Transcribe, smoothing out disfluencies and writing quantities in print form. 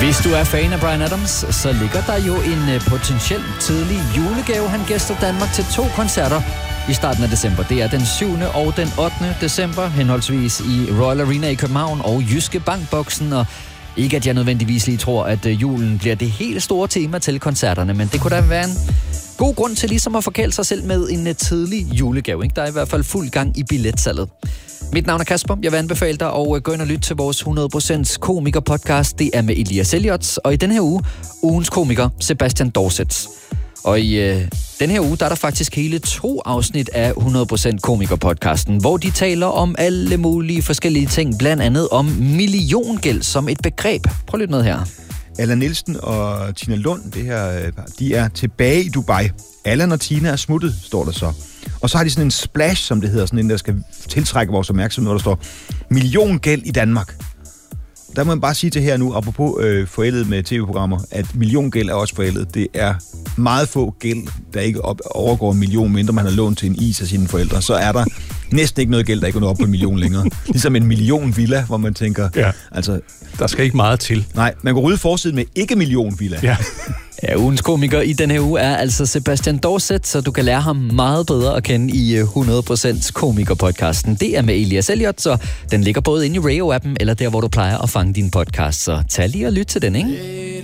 Hvis du er fan af Bryan Adams, så ligger der jo en potentiel tidlig julegave. Han gæster Danmark til 2 koncerter i starten af december. Det er den 7. og den 8. december, henholdsvis i Royal Arena i København og Jyske Bankboksen. Og ikke at jeg nødvendigvis lige tror, at julen bliver det helt store tema til koncerterne, men det kunne da være en god grund til ligesom at forkæle sig selv med en tidlig julegave. Ikke? Der er i hvert fald fuld gang i billetsalget. Mit navn er Kasper. Jeg vil anbefale dig at gå ind og lytte til vores 100% komiker-podcast. Det er med Elias Elliot, og i den her uge, ugens komiker, Sebastian Dorset. Og i den her uge, der er der faktisk hele 2 afsnit af 100% komiker-podcasten, hvor de taler om alle mulige forskellige ting, blandt andet om milliongæld som et begreb. Prøv at lytte med her. Allan Nielsen og Tina Lund, de er tilbage i Dubai. Allan og Tina er smuttet, står der så. Og så har de sådan en splash, som det hedder, sådan en, der skal tiltrække vores opmærksomhed, hvor der står milliongæld i Danmark. Der må man bare sige til her nu, apropos forældet med tv-programmer, at milliongæld er også forældet. Det er meget få gæld, der ikke overgår 1 million, mindre man har lånt til en is af sine forældre. Så er der næsten ikke noget gæld, der ikke går op på 1 million længere. Ligesom 1 million villa, hvor man tænker, ja, altså... Der skal ikke meget til. Nej, man kan rydde forsiden med ikke million villa. Ja. Ja, ugens komiker i den her uge er altså Sebastian Dorset, så du kan lære ham meget bedre at kende i 100% komiker-podcasten. Det er med Elias Elliot, så den ligger både inde i Radio-appen, eller der, hvor du plejer at fange din podcast. Så tag lige og lyt til den, ikke?